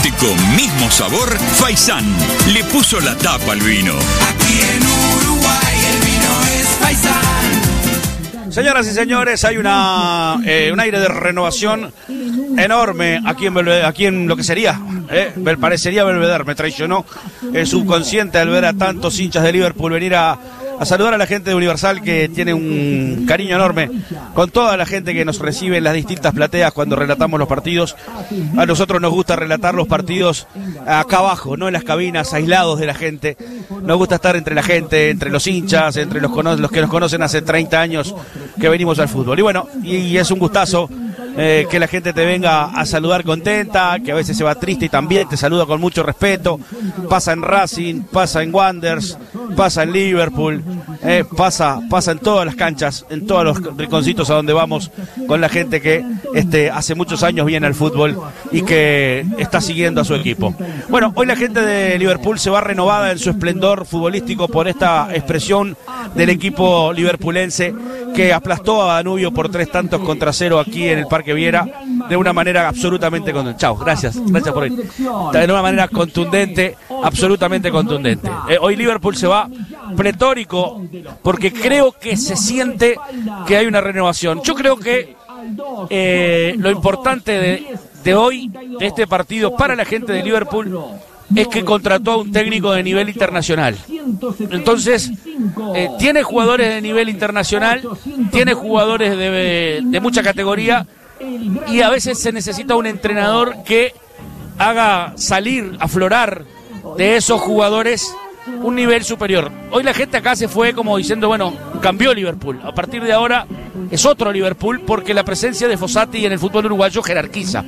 práctico, mismo sabor, Faisán le puso la tapa al vino. Aquí en Uruguay el vino es Faisán. Señoras y señores, hay un aire de renovación enorme aquí en lo que sería, parecería Belvedere. Me traicionó el subconsciente al ver a tantos hinchas de Liverpool venir a saludar a la gente de Universal, que tiene un cariño enorme con toda la gente que nos recibe en las distintas plateas cuando relatamos los partidos. A nosotros nos gusta relatar los partidos acá abajo, no en las cabinas, aislados de la gente. Nos gusta estar entre la gente, entre los hinchas, entre los que nos conocen hace 30 años que venimos al fútbol. Y bueno, y es un gustazo que la gente te venga a saludar contenta, que a veces se va triste y también te saluda con mucho respeto. Pasa en Racing, pasa en Wanderers, pasa en Liverpool, pasa en todas las canchas, en todos los rinconcitos a donde vamos, con la gente que hace muchos años viene al fútbol y que está siguiendo a su equipo. Bueno, hoy la gente de Liverpool se va renovada en su esplendor futbolístico por esta expresión del equipo liverpulense que aplastó a Danubio por 3-0 aquí en el Parque Viera de una manera absolutamente contundente. Chao, gracias por ir. De una manera contundente, absolutamente contundente. Hoy Liverpool se va pletórico porque creo que se siente que hay una renovación. Yo creo que lo importante de hoy, de este partido para la gente de Liverpool, es que contrató a un técnico de nivel internacional. Entonces, tiene jugadores de nivel internacional, tiene jugadores de mucha categoría, y a veces se necesita un entrenador que haga salir, aflorar de esos jugadores un nivel superior. Hoy la gente acá se fue como diciendo, bueno, cambió Liverpool. A partir de ahora es otro Liverpool, porque la presencia de Fossati en el fútbol uruguayo jerarquiza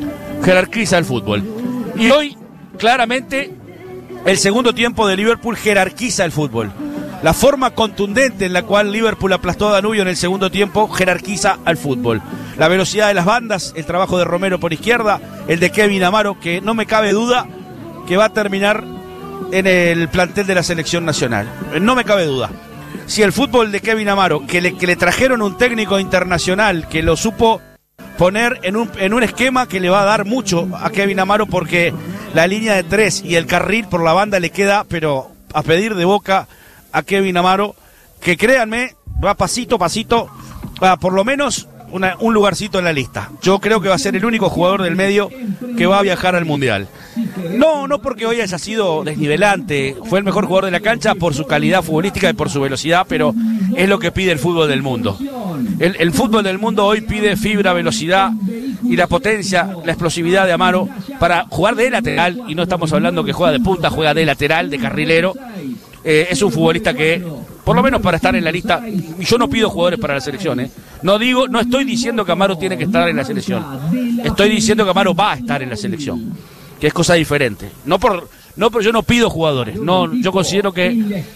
el fútbol. Y hoy, claramente, el segundo tiempo de Liverpool jerarquiza el fútbol. La forma contundente en la cual Liverpool aplastó a Danubio en el segundo tiempo jerarquiza al fútbol. La velocidad de las bandas, el trabajo de Romero por izquierda, el de Kevin Amaro, que no me cabe duda que va a terminar en el plantel de la selección nacional. No me cabe duda. Si el fútbol de Kevin Amaro, que le trajeron un técnico internacional que lo supo poner en un esquema que le va a dar mucho a Kevin Amaro, porque la línea de 3 y el carril por la banda le queda, pero a pedir de boca a Kevin Amaro, que créanme, va pasito a pasito, a por lo menos un lugarcito en la lista. Yo creo que va a ser el único jugador del medio que va a viajar al Mundial. No porque hoy haya sido desnivelante, fue el mejor jugador de la cancha por su calidad futbolística y por su velocidad, pero es lo que pide el fútbol del mundo. El fútbol del mundo hoy pide fibra, velocidad y la potencia, la explosividad de Amaro para jugar de lateral, y no estamos hablando que juega de punta, juega de lateral, de carrilero. Es un futbolista que, por lo menos para estar en la lista, y yo no pido jugadores para la selección, no estoy diciendo que Amaro tiene que estar en la selección, estoy diciendo que Amaro va a estar en la selección, que es cosa diferente. Pero yo no pido jugadores, yo considero que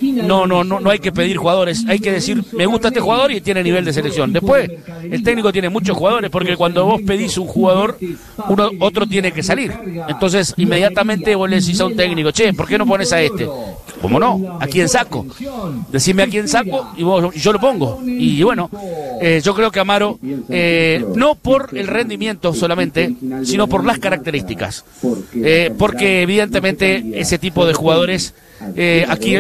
no hay que pedir jugadores, hay que decir, me gusta este jugador y tiene nivel de selección. Después, el técnico tiene muchos jugadores, porque cuando vos pedís un jugador, otro tiene que salir. Entonces, inmediatamente vos le decís a un técnico, che, ¿por qué no pones a este? ¿Cómo no? ¿A quién saco? Decime a quién saco y yo lo pongo. Y bueno, yo creo que Amaro, no por el rendimiento solamente, sino por las características. Porque evidentemente ese tipo de jugadores aquí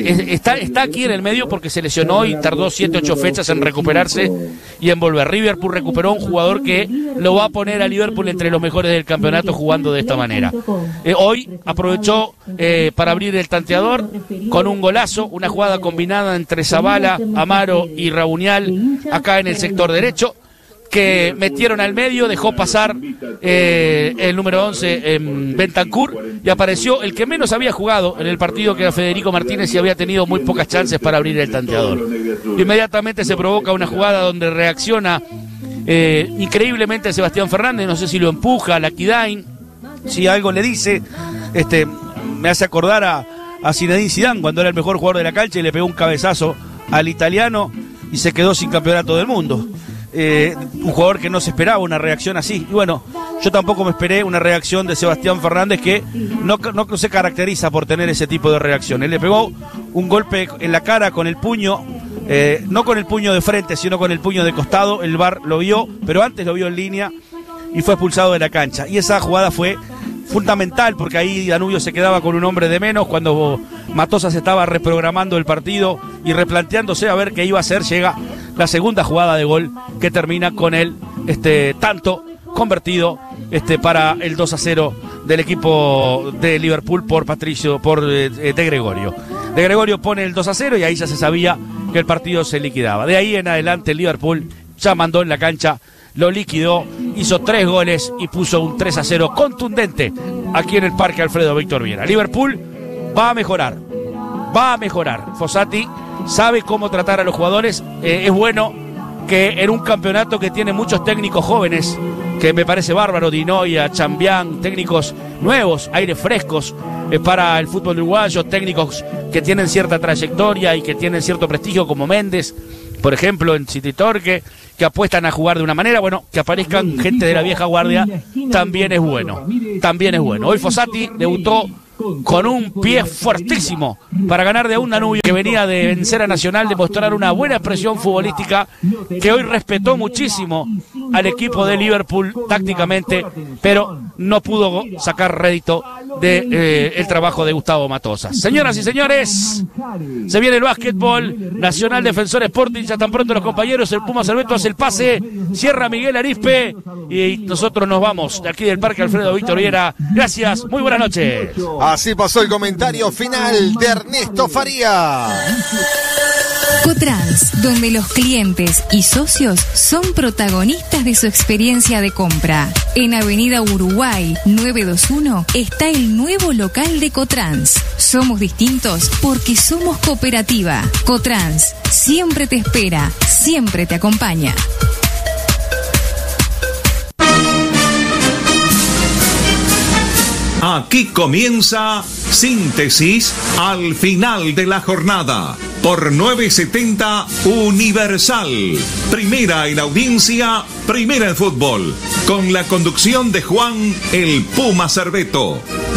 está aquí en el medio porque se lesionó y tardó 7-8 fechas en recuperarse y en volver. Liverpool recuperó un jugador que lo va a poner a Liverpool entre los mejores del campeonato jugando de esta manera. Hoy aprovechó para abrir el tanteador con un golazo, una jugada combinada entre Zabala, Amaro y Raunial acá en el sector derecho, que metieron al medio, dejó pasar el número 11 Bentancur, y apareció el que menos había jugado en el partido, que era Federico Martínez, y había tenido muy pocas chances para abrir el tanteador. Inmediatamente se provoca una jugada donde reacciona increíblemente Sebastián Fernández, no sé si lo empuja, la Kidain, si algo le dice, me hace acordar a Zinedine Zidane cuando era el mejor jugador de la cancha y le pegó un cabezazo al italiano y se quedó sin campeonato del mundo. Un jugador que no se esperaba una reacción así. Y bueno, yo tampoco me esperé una reacción de Sebastián Fernández, que no se caracteriza por tener ese tipo de reacción. Él le pegó un golpe en la cara con el puño, no con el puño de frente, sino con el puño de costado. El VAR lo vio, pero antes lo vio en línea y fue expulsado de la cancha. Y esa jugada fue fundamental, porque ahí Danubio se quedaba con un hombre de menos. Cuando Matosas estaba reprogramando el partido y replanteándose a ver qué iba a hacer, llega la segunda jugada de gol que termina con el tanto convertido para el 2-0 del equipo de Liverpool por De Gregorio. De Gregorio pone el 2-0 y ahí ya se sabía que el partido se liquidaba. De ahí en adelante el Liverpool ya mandó en la cancha, lo liquidó, hizo 3 goles y puso un 3-0 contundente aquí en el Parque Alfredo Víctor Viera. Liverpool va a mejorar. Fossati sabe cómo tratar a los jugadores. Es bueno que en un campeonato que tiene muchos técnicos jóvenes, que me parece bárbaro, Dinoia, Chambián, técnicos nuevos, aires frescos para el fútbol uruguayo, técnicos que tienen cierta trayectoria y que tienen cierto prestigio, como Méndez, por ejemplo, en City Torque, que apuestan a jugar de una manera. Bueno, que aparezcan gente de la vieja guardia también es bueno. Hoy Fossati debutó con un pie fuertísimo para ganar de un Danubio que venía de vencer a Nacional, de mostrar una buena expresión futbolística, que hoy respetó muchísimo al equipo de Liverpool tácticamente, pero no pudo sacar rédito del trabajo de Gustavo Matosas. Señoras y señores, se viene el básquetbol. Nacional Defensor Sporting, ya tan pronto los compañeros. El Puma Cerveto hace el pase, cierra Miguel Arispe y nosotros nos vamos de aquí del Parque Alfredo Víctor Viera. Gracias, muy buenas noches. Así pasó el comentario final de Ernesto Faría. Cotrans, donde los clientes y socios son protagonistas de su experiencia de compra. En Avenida Uruguay 921 está el nuevo local de Cotrans. Somos distintos porque somos cooperativa. Cotrans siempre te espera, siempre te acompaña. Aquí comienza Síntesis al final de la jornada por 970 Universal. Primera en audiencia, primera en fútbol. Con la conducción de Juan el Puma Cerveto.